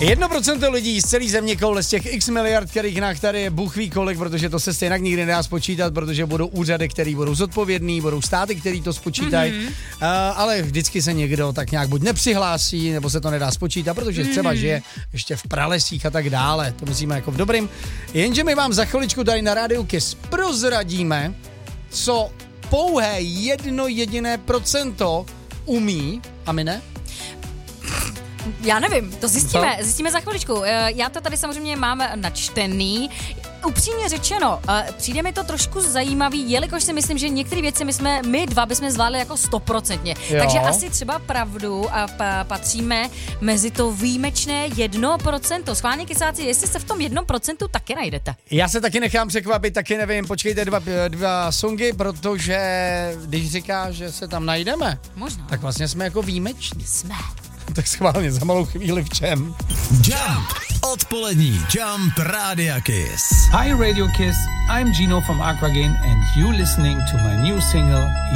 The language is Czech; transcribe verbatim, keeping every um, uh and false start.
Jedno procento lidí z celé země koule, z těch x miliard, kterých na které je Bůh ví kolik, protože to se stejně nikdy nedá spočítat, protože budou úřady, které budou zodpovědný, budou státy, které to spočítají, mm-hmm. uh, ale vždycky se někdo tak nějak buď nepřihlásí, nebo se to nedá spočítat, protože třeba mm-hmm. žije ještě v pralesích a tak dále. To myslíme jako v dobrým. Jenže my vám za chviličku tady na Rádiu Kiss prozradíme, co pouhé jedno jediné procento umí, a my ne? Já nevím, to zjistíme, Co? zjistíme za chviličku. Já to tady samozřejmě mám načtený. Upřímně řečeno, přijde mi to trošku zajímavý, jelikož si myslím, že některé věci my, jsme, my dva bychom zvládli jako stoprocentně. Takže asi třeba pravdu a pa, patříme mezi to výjimečné jedno procento. Schválně kysáci, jestli se v tom jednom procentu taky najdete. Já se taky nechám překvapit, taky nevím, počkejte dva, dva songy, protože když říká, že se tam najdeme, Možná. tak vlastně jsme jako výjimeční. Jsme. Tak schválně, za malou chvíli v čem? Jump! Odpolední Jump Rádia Kiss. Hi Radio Kiss, I'm Gino from Aquagen and you listening to my new single